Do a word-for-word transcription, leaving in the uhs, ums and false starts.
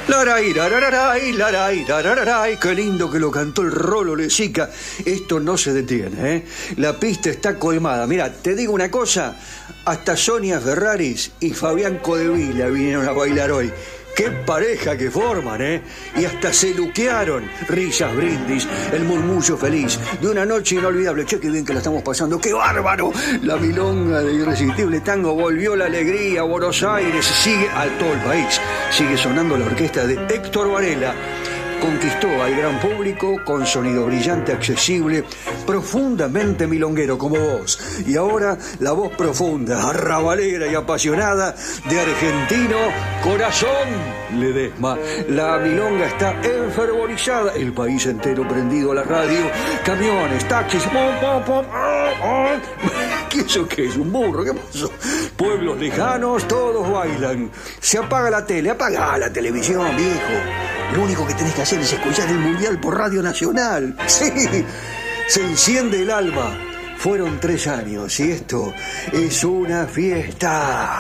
Laray, larararay, laray, larararay. Qué lindo que lo cantó el Rolo Lezica. Esto no se detiene, ¿eh? La pista está colmada. Mira, te digo una cosa. Hasta Sonia Ferraris y Fabián Codevila vinieron a bailar hoy. ¡Qué pareja que forman, eh! Y hasta se luquearon. Risas, brindis, el murmullo feliz de una noche inolvidable. Che, qué bien que la estamos pasando. ¡Qué bárbaro! La milonga de Irresistible Tango volvió la alegría a Buenos Aires. Sigue a todo el país. Sigue sonando la orquesta de Héctor Varela. Conquistó al gran público con sonido brillante, accesible, profundamente milonguero como vos. Y ahora la voz profunda, arrabalera y apasionada de Argentino Corazón Ledesma. La milonga está enfervorizada, el país entero prendido a la radio, camiones, taxis, pom, pom, pom, ah, ah. ¿Qué eso qué es? ¿Un burro? ¿Qué pasó? Pueblos lejanos, todos bailan. Se apaga la tele, apaga la televisión, viejo. Lo único que tenés que hacer es escuchar el Mundial por Radio Nacional. Sí, se enciende el alma. Fueron tres años y esto es una fiesta.